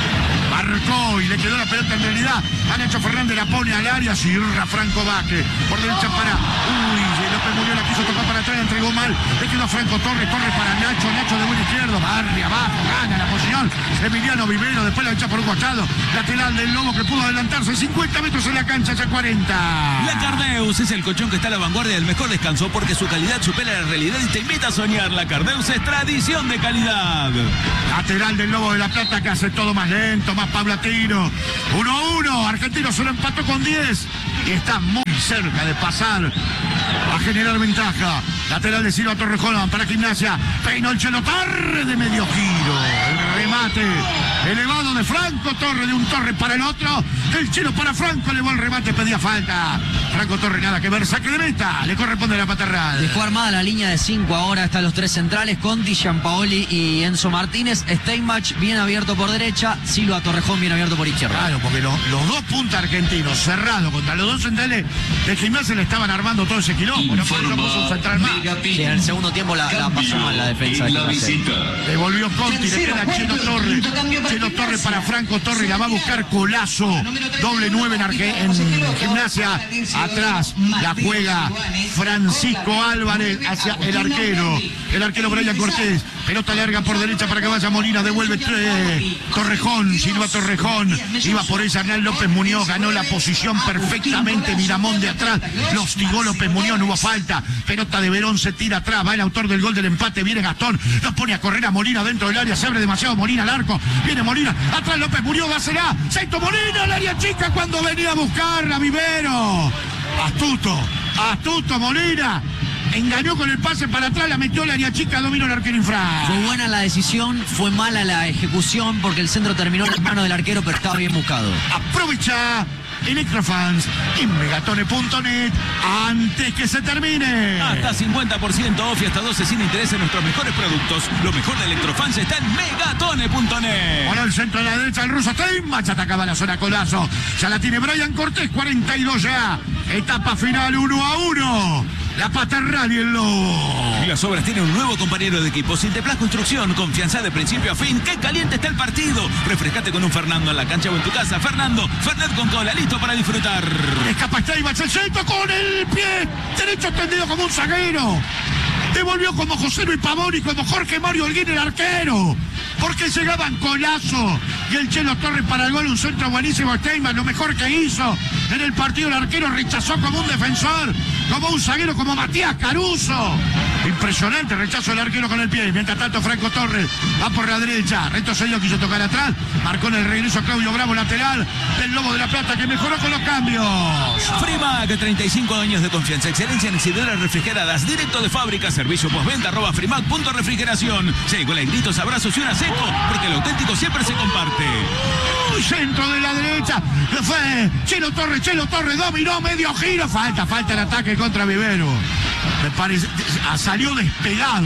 Marcó y le quedó la pelota en realidad a Nacho Fernández, la pone al área, Sirra Franco Vázquez, por derecha para, uy, López Murió la quiso tocar para atrás, la entregó mal, le quedó a Franco Torres, Torres para Nacho, Nacho de buen izquierdo, barre abajo, gana la posición, Emiliano Vivero, después la echa por un costado, lateral del Lobo que pudo adelantarse, cincuenta metros en la cancha, ya cuarenta. La Cardeus es el colchón que está a la vanguardia del mejor descanso porque su calidad supera la realidad y te invita a soñar. La Cardeus es tradición de calidad. Lateral del Lobo de la Plata que hace todo más lento, más paulatino. uno a uno, Argentino se lo empató con diez y está muy cerca de pasar a generar ventaja. Lateral de Silva Torrejón para Gimnasia. Peinó el Chelo Torres de medio giro. El remate elevado de Franco Torres, de un Torres para el otro. El Chelo para Franco, elevó el remate, pedía falta. Franco Torres nada que ver, saque de meta. Le corresponde a la Paterral. Dejó armada la línea de cinco ahora, están los tres centrales, Conti, Giampaoli y Enzo Martínez. Steinbach bien abierto por derecha, Silva Torrejón bien abierto por izquierda. Claro, porque los, los dos puntas argentinos cerrados contra los dos centrales de Gimnasia le estaban armando todo ese quilombo. No puso un central más. Sí, en el segundo tiempo la, la pasó mal la defensa de Gimnasia. Devolvió Conti, le queda Chelo Torres. Chelo Torres para Franco Torres, la va a buscar Colazo. Doble nueve en, Arge en Gimnasia. Atrás la juega Francisco Álvarez hacia el arquero. El arquero Brian Cortés. Pelota larga por derecha para que vaya Molina. Devuelve eh, Torrejón. Silva Torrejón. Iba por ella Hernán López Muñoz. Ganó la posición perfectamente. Miramón de atrás. Lo hostigó López Muñoz. No hubo falta. Pelota de Verón se tira atrás. Va el autor del gol del empate. Viene Gastón. Lo pone a correr a Molina dentro del área. Se abre demasiado Molina al arco. Viene Molina. Atrás López Muñoz. Dásela. Sexto Molina. El área chica cuando venía a buscarla. Vivero. Astuto. Astuto Molina. Engañó con el pase para atrás, la metió la área chica, dominó el arquero infra. Fue buena la decisión, fue mala la ejecución porque el centro terminó en las manos del arquero, pero estaba bien buscado. Aprovecha Electrofans en megatone punto net antes que se termine. Hasta cincuenta por ciento off y hasta doce sin interés en nuestros mejores productos. Lo mejor de Electrofans está en megatone punto net. Por el centro de la derecha, el ruso Steinbach atacaba la zona Colazo. Ya la tiene Brian Cortés, cuarenta y dos ya. Etapa final uno a uno. La Paterral y el Lobo. Y las obras tienen un nuevo compañero de equipo. Sinterplas Construcción, confianza de principio a fin. ¡Qué caliente está el partido! Refrescate con un Fernando en la cancha o en tu casa. Fernando, Fernet con cola, listo para disfrutar. Escapa Steinbach, el centro con el pie derecho tendido como un zaguero. Devolvió como José Luis Pavón y como Jorge Mario Holguín el arquero. Porque llegaban Colazo y el Chelo Torres para el gol, un centro buenísimo Steinbach, lo mejor que hizo en el partido. El arquero rechazó como un defensor, como un zaguero, como Matías Caruso. Impresionante rechazo del arquero con el pie. Mientras tanto Franco Torres va por la derecha, retrocedió, quiso tocar atrás, marcó en el regreso Claudio Bravo, lateral del Lobo de la Plata, que mejoró con los cambios. Frimac, treinta y cinco años de confianza, excelencia en exhibidoras refrigeradas, directo de fábrica, servicio postventa, arroba frimac punto refrigeración. Se llegó en gritos, abrazos y una seco, porque el auténtico siempre se comparte. Uy, centro de la derecha, fue Chelo Torres, Chelo Torres dominó, medio giro, falta, falta el ataque contra Vivero. Me parece, salió despegado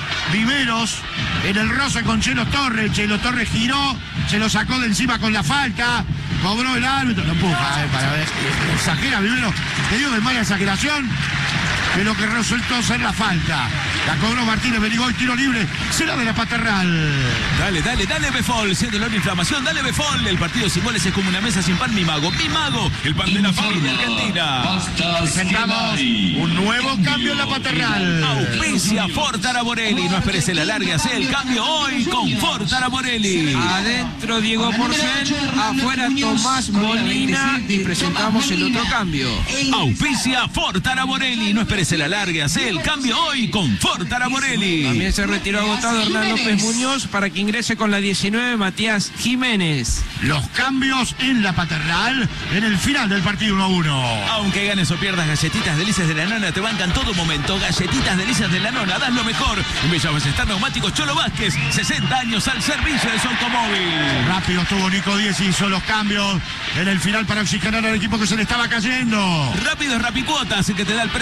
Viveros en el roce con Chelo Torres. Chelo Torres giró, se lo sacó de encima con la falta, cobró el árbitro, lo empuja, eh, para ver, exagera Vivero, le dio de mala exageración, que lo que resultó ser la falta. La cobró Martínez Berigoy, tiro libre, será de la Paterral. Dale, dale, dale Befol, sin dolor ni inflamación, dale Befol. El partido sin goles es como una mesa sin pan, mi mago, mi mago, el pan de la familia argentina. Presentamos un nuevo cambio en la Paterral. Auspicia Ford Araborelli, no esperes el alargue, hace el cambio hoy con Ford Araborelli. Adentro Diego Porcel, afuera Tomás Molina y presentamos el otro cambio. Auspicia Ford Araborelli, no esperes el alargue, hace el cambio hoy con Ford Araborelli. También se retiró agotado Hernán López Muñoz para que ingrese con la diecinueve Matías Jiménez. Los cambios en la Paterral en el final del partido uno a uno. Aunque ganes o pierdas, Galletitas Delicias de la Nona te bancan todo momento. Galletitas Delicias de la Nona, das lo mejor. En Bella Ballester Neumáticos Cholo Vázquez, sesenta años al servicio de su automóvil. Rápido estuvo Nico Díez y hizo los cambios en el final para oxigenar al equipo que se le estaba cayendo. Rápido es Rapicuotas, el que te da el préstamo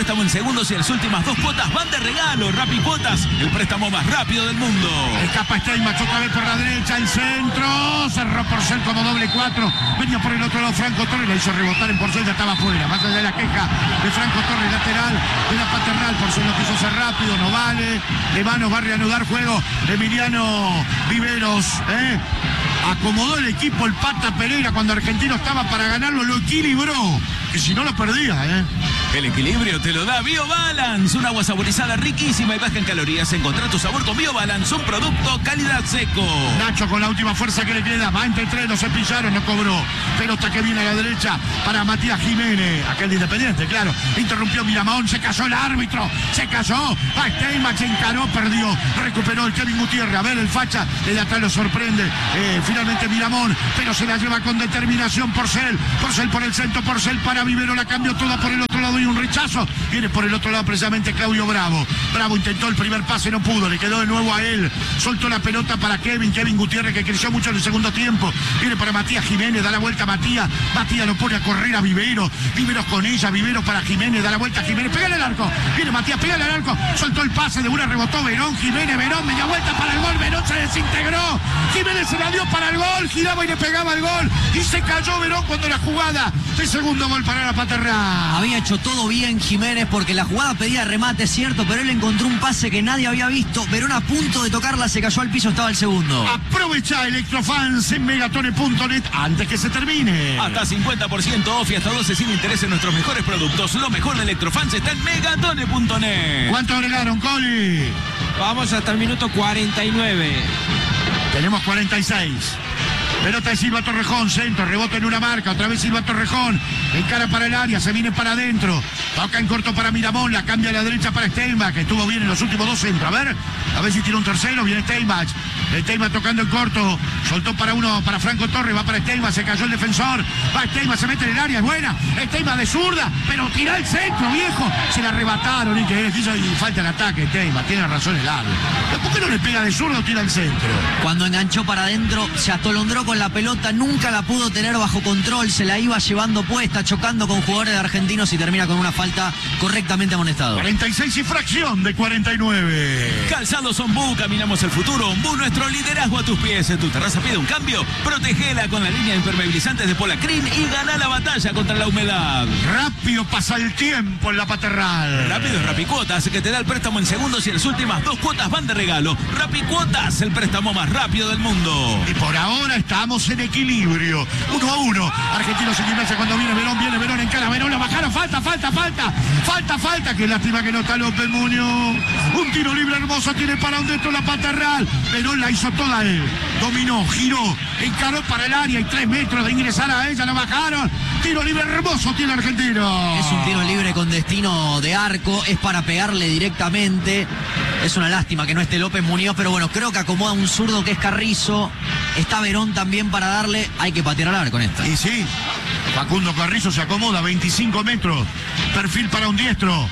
préstamo en segundos y las últimas dos cuotas van de regalo. Rappi Cuotas, el préstamo más rápido del mundo. Escapa Steinbach otra vez por la derecha, el centro, cerró Porcel como doble cuatro, venía por el otro lado Franco Torres, la hizo rebotar en Porcel, ya estaba afuera, más allá de la queja de Franco Torres, lateral de la Paternal. Porcel lo quiso hacer rápido, no vale, de manos va a reanudar juego Emiliano Viveros, ¿eh? Acomodó el equipo el Pata Pereira cuando Argentino estaba para ganarlo, lo equilibró, que si no lo perdía, ¿eh? El equilibrio te lo da BioBalance, un agua saborizada riquísima y baja en calorías. Encontrá tu sabor con BioBalance, un producto calidad seco. Nacho con la última fuerza que le queda, va entre tres, lo cepillaron, no cobró. Pelota que viene a la derecha para Matías Jiménez, aquel de Independiente, claro. Interrumpió Miramón, se cayó el árbitro, se cayó. Va Steinbach, se encaró, perdió, recuperó el Kevin Gutiérrez. A ver, el facha, el atrás lo sorprende. Eh, finalmente Miramón, pero se la lleva con determinación Porcel. Porcel por el centro, Porcel para Vivero, la cambió toda por el otro lado y un rechazo. Viene por el otro lado precisamente Claudio Bravo. Bravo intentó el primer pase, no pudo, le quedó de nuevo a él. Soltó la pelota para Kevin, Kevin Gutiérrez, que creció mucho en el segundo tiempo. Viene para Matías Jiménez, da la vuelta a Matías. Matías lo pone a correr a Vivero. Viveros con ella, Vivero para Jiménez, da la vuelta a Jiménez. Pégale al arco. Viene Matías, pégale al arco. Soltó el pase, de una rebotó Verón, Jiménez, Verón, media vuelta para el gol. Verón se desintegró. Jiménez se la dio para el gol, giraba y le pegaba el gol. Y se cayó Verón cuando la jugada de segundo gol para la Paternal. Había hecho todo bien Jiménez porque la jugada pedía remate, cierto, pero él encontró un pase que nadie había visto. Verón a punto de tocarla, se cayó al piso, estaba el segundo. Aprovecha Electrofans en megatone punto net antes que se termine. Hasta cincuenta por ciento off y hasta doce sin interés en nuestros mejores productos. Lo mejor de Electrofans está en megatone punto net. ¿Cuánto agregaron, Coli? Vamos hasta el minuto cuarenta y nueve. Tenemos cuarenta y seis. Pelota de Silva Torrejón, centro, rebote en una marca, otra vez Silva Torrejón, encara para el área, se viene para adentro, toca en corto para Miramón, la cambia a la derecha para Steinbach, que estuvo bien en los últimos dos centros, a ver, a ver si tiene un tercero, viene Steinbach, Steinbach tocando en corto, soltó para uno, para Franco Torres, va para Steinbach, se cayó el defensor, va Steinbach, se mete en el área, es buena, Steinbach de zurda, pero tira el centro, viejo, se la arrebataron, y que es, y falta el ataque, Steinbach, tiene razón el árbitro. ¿Por qué no le pega de zurdo o tira el centro? Cuando enganchó para adentro, se atolondró con la pelota, nunca la pudo tener bajo control, se la iba llevando puesta, chocando con jugadores de Argentinos y termina con una falta correctamente amonestado. cuarenta y seis y fracción de cuarenta y nueve. Calzados Ombú, caminamos el futuro. Ombú, nuestro liderazgo a tus pies. ¿Tu terraza pide un cambio? Protegela con la línea de impermeabilizantes de Polacrin y gana la batalla contra la humedad. Rápido pasa el tiempo en la Paternal. Rápido es Rapicuotas, que te da el préstamo en segundos y las últimas dos cuotas van de regalo. Rapicuotas, el préstamo más rápido del mundo. Y por ahora estamos en equilibrio. Uno a uno. Argentinos en gimnasia cuando viene Verón, viene Verón en cara. Verón la bajaron. Falta, falta, falta. Falta, falta. Qué lástima que no está López Muñoz. Un tiro libre hermoso tiene para un dentro la Paternal. Verón la hizo toda él. Dominó, giró, encaró para el área y tres metros de ingresar a ella. La bajaron. Tiro libre hermoso tiene Argentino. Es un tiro libre con destino de arco. Es para pegarle directamente. Es una lástima que no esté López Muñoz, pero bueno, creo que acomoda un zurdo que es Carrizo. Está Verón también para darle. Hay que patear al arco con esta. Y sí, Facundo Carrizo se acomoda, veinticinco metros. Perfil para un diestro.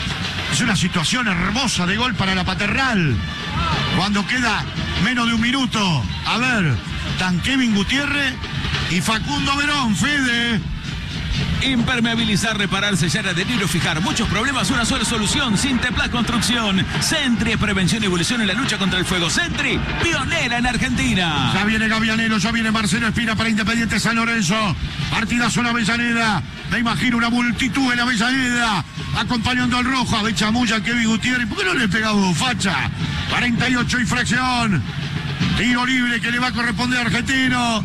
Es una situación hermosa de gol para la Paternal. Cuando queda menos de un minuto. A ver, tan Kevin Gutiérrez y Facundo Verón, Fede. Impermeabilizar, reparar, sellar, adherir o fijar. Muchos problemas, una sola solución. Sinteplas Construcción. Sentry es prevención y evolución en la lucha contra el fuego. Sentry, pionera en Argentina. Ya viene Gavianelo, ya viene Marcelo Espina para Independiente San Lorenzo. Partidazo en Avellaneda. Me imagino una multitud en Avellaneda acompañando al rojo. A Bechamulla, Kevin Gutiérrez. ¿Por qué no le pegamos, facha? cuarenta y ocho y fracción. Tiro libre que le va a corresponder a Argentino.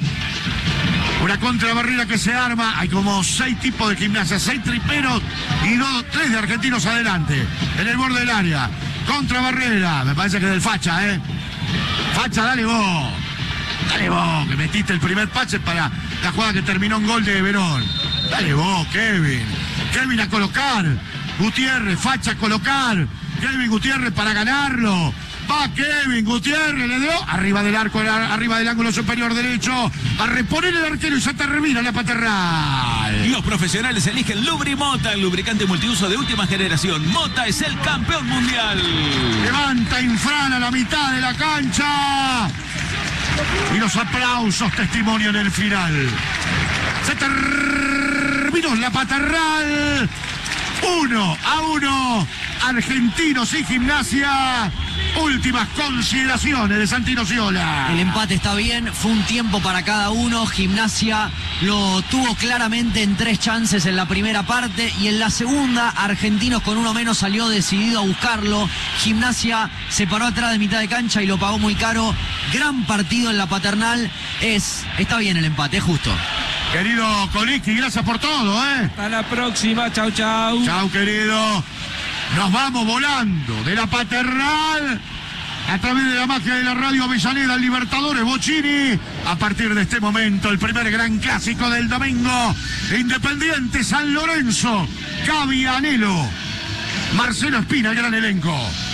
Una contrabarrera que se arma. Hay como seis tipos de gimnasia, seis triperos y dos, tres de argentinos adelante. En el borde del área. Contrabarrera. Me parece que del facha, ¿eh? Facha, dale vos. Dale vos, que metiste el primer pase para la jugada que terminó en gol de Verón. Dale vos, Kevin. Kevin a colocar. Gutiérrez, facha a colocar. Kevin Gutiérrez para ganarlo. Va Kevin Gutiérrez, le dio arriba del arco, arriba del ángulo superior derecho, a reponer el arquero y se termina la Paternal. Los profesionales eligen Lubrimota, el lubricante multiuso de última generación. Mota es el campeón mundial. Levanta Infran a la mitad de la cancha. Y los aplausos testimonian el final. Se terminó la Paternal. uno a uno. Argentinos y Gimnasia. Últimas consideraciones de Santino Sciola. El empate está bien, fue un tiempo para cada uno. Gimnasia lo tuvo claramente en tres chances en la primera parte y en la segunda Argentinos con uno menos salió decidido a buscarlo. Gimnasia se paró atrás de mitad de cancha y lo pagó muy caro. Gran partido en la Paternal. Es, está bien el empate, es justo. Querido Coliski, gracias por todo, ¿eh? Hasta la próxima, chau, chau. Chau, querido. Nos vamos volando de la Paternal a través de la magia de la radio Avellaneda, Libertadores, Bocchini. A partir de este momento, el primer gran clásico del domingo. Independiente San Lorenzo, Gaby Anelo, Marcelo Espina, el gran elenco.